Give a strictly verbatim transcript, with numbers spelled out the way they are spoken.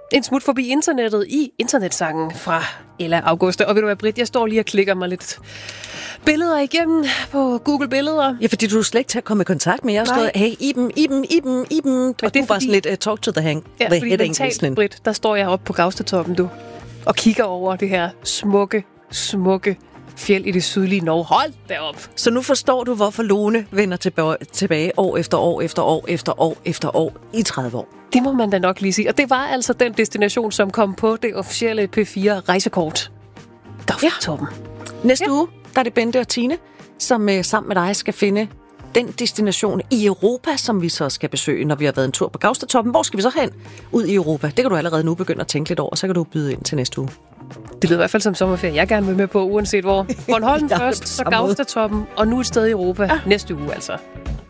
En smut forbi internettet i internetsangen fra Ella Auguste. Og ved du hvad, Britt, jeg står lige og klikker mig lidt billeder igennem på Google Billeder. Ja, fordi du er slet ikke til at komme i kontakt med. Jeg har stået, hey, Iben, Iben, Iben, Iben. Og det er bare sådan lidt uh, talk to the hang. Ja, the fordi mentalt, Britt, der står jeg oppe på Gaustatoppen, du, og kigger over det her smukke, smukke fjeld i det sydlige Norge. Hold derop. Så nu forstår du, hvorfor Lone vender tilbage, tilbage år efter år efter år efter år efter år i tredive år. Det må man da nok lige sige. Og det var altså den destination, som kom på det officielle P fire rejsekort. Gaustatoppen. Ja. Næste ja. uge, der er det Bente og Tine, som uh, sammen med dig skal finde den destination i Europa, som vi så skal besøge, når vi har været en tur på Gaustatoppen. Hvor skal vi så hen ud i Europa? Det kan du allerede nu begynde at tænke lidt over, så kan du byde ind til næste uge. Det lyder i hvert fald som sommerferie, jeg gerne vil med på, uanset hvor. Bornholm først, så Gaustatoppen, og nu et sted i Europa ja. næste uge altså.